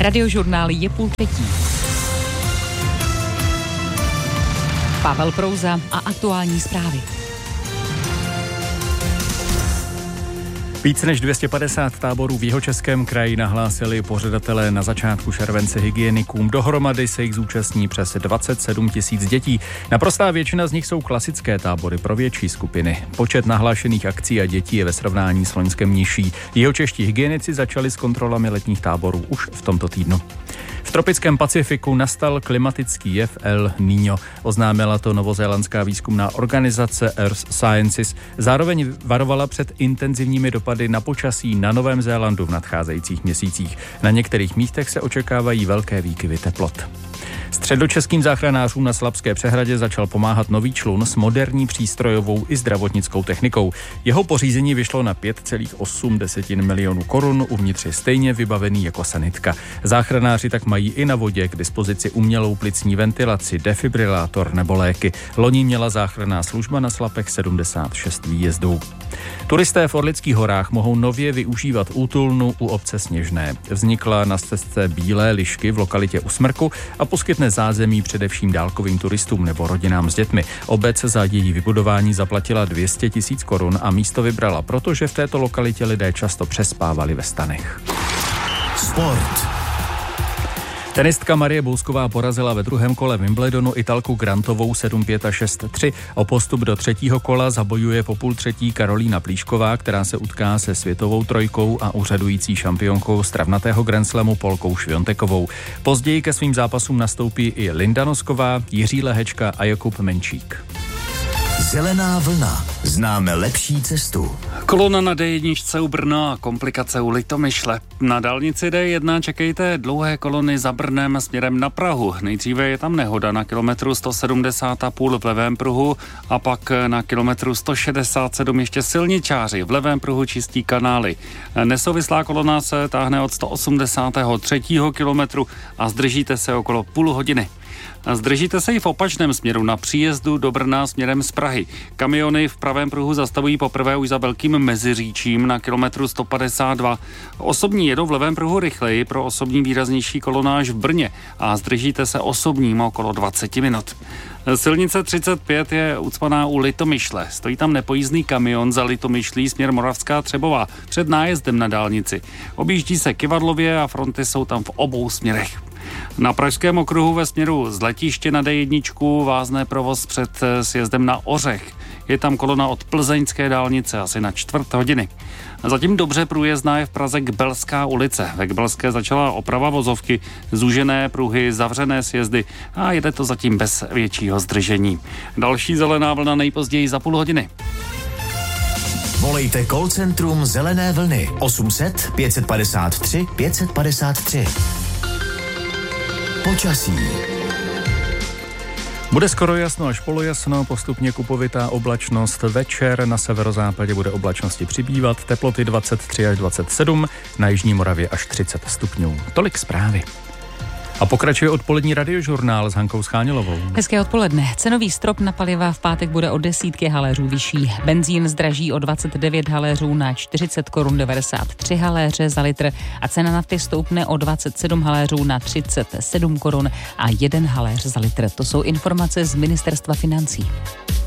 Radiožurnál je 2:30. Pavel Prouza a aktuální zprávy. Víc než 250 táborů v Jihočeském kraji nahlásili pořadatelé na začátku července hygienikům. Dohromady se jich zúčastní přes 27 000 dětí. Naprostá většina z nich jsou klasické tábory pro větší skupiny. Počet nahlášených akcí a dětí je ve srovnání s loňskem nižší. Jihočeští hygienici začali s kontrolami letních táborů už v tomto týdnu. V tropickém Pacifiku nastal klimatický jev El Niño. Oznámila to novozélandská výzkumná organizace Earth Sciences. Zároveň varovala před intenzivními dopady na počasí na Novém Zélandu v nadcházejících měsících. Na některých místech se očekávají velké výkyvy teplot. Středočeským záchranářům na Slabské přehradě začal pomáhat nový člun s moderní přístrojovou i zdravotnickou technikou. Jeho pořízení vyšlo na 5,8 milionů korun, uvnitř je stejně vybavený jako sanitka. Záchranáři tak mají i na vodě k dispozici umělou plicní ventilaci, defibrilátor nebo léky. Loni měla záchranná služba na Slapech 76 výjezdů. Turisté v Orlických horách mohou nově využívat útulnu u obce Sněžné. Vznikla na stezce Bílé lišky v lokalitě U Smrku a poskytne zázemí především dálkovým turistům nebo rodinám s dětmi. Obec za její vybudování zaplatila 200 000 korun a místo vybrala, protože v této lokalitě lidé často přespávali ve stanech. Sport. Tenistka Marie Bousková porazila ve druhém kole Wimbledonu Italku Grantovou 7-5 a 6-3. O postup do třetího kola zabojuje po půl třetí Karolína Plíšková, která se utká se světovou trojkou a úřadující šampionkou z travnatého grandslamu Polkou Šviontekovou. Později ke svým zápasům nastoupí i Linda Nosková, Jiří Lehečka a Jakub Menčík. Zelená vlna. Známe lepší cestu. Kolona na D1 u Brna a komplikace u Litomyšle. Na dálnici D1 čekejte dlouhé kolony za Brnem směrem na Prahu. Nejdříve je tam nehoda na kilometru 170,5 v levém pruhu a pak na kilometru 167 ještě silničáři. V levém pruhu čistí kanály. Nesouvislá kolona se táhne od 183. kilometru a zdržíte se okolo půl hodiny. Zdržíte se i v opačném směru na příjezdu do Brna směrem z Prahy. Kamiony v pravém pruhu zastavují poprvé už za Velkým Meziříčím na kilometru 152. Osobní jedou v levém pruhu rychleji, pro osobní výraznější kolonáž v Brně a zdržíte se osobním okolo 20 minut. Silnice 35 je ucpaná u Litomyšle. Stojí tam nepojízdný kamion za Litomyšlí směr Moravská Třebová před nájezdem na dálnici. Objíždí se Kyvadlově a fronty jsou tam v obou směrech. Na Pražském okruhu ve směru z letiště na D1 vázne provoz před sjezdem na Ořech. Je tam kolona od plzeňské dálnice asi na čtvrt hodiny. Zatím dobře průjezdná je v Praze Kbelská ulice. Ve Kbelské začala oprava vozovky, zúžené pruhy, zavřené sjezdy a jede to zatím bez většího zdržení. Další zelená vlna nejpozději za půl hodiny. Volejte call centrum Zelené vlny 800 553 553. Počasí. Bude skoro jasno až polojasno, postupně kupovitá oblačnost. Večer na severozápadě bude oblačnosti přibývat, teploty 23 až 27, na jižní Moravě až 30 stupňů. Tolik zprávy. A pokračuje odpolední radiožurnál s Hankou Schánělovou. Hezké odpoledne. Cenový strop na paliva v pátek bude o desítky haléřů vyšší. Benzín zdraží o 29 haléřů na 40 korun 93 haléře za litr a cena nafty stoupne o 27 haléřů na 37 korun a 1 haléř za litr. To jsou informace z Ministerstva financí.